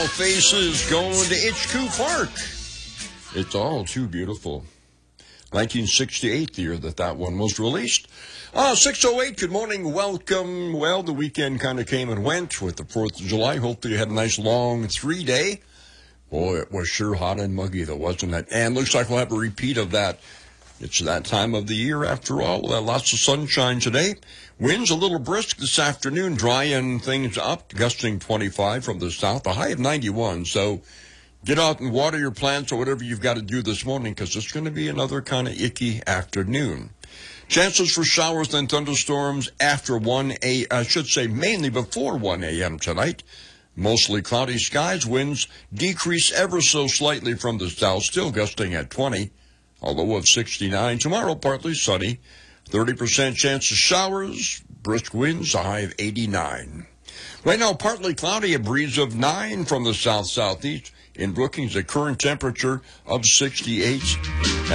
Faces going to HQ Park. It's all too beautiful. 1968, the year that one was released. 6:08, good morning, welcome. Well, the weekend kind of came and went with the 4th of July. Hopefully you had a nice long 3-day. Boy, it was sure hot and muggy, though, wasn't it? And looks like we'll have a repeat of that. It's that time of the year, after all. Lots of sunshine today. Winds a little brisk this afternoon, drying things up, gusting 25 from the south, a high of 91. So get out and water your plants or whatever you've got to do this morning, because it's going to be another kind of icky afternoon. Chances for showers and thunderstorms after mainly before 1 a.m. tonight. Mostly cloudy skies, winds decrease ever so slightly from the south, still gusting at 20. A low of 69. Tomorrow, partly sunny. 30% chance of showers. Brisk winds, a high of 89. Right now, partly cloudy, a breeze of 9 from the south-southeast. In Brookings, a current temperature of 68.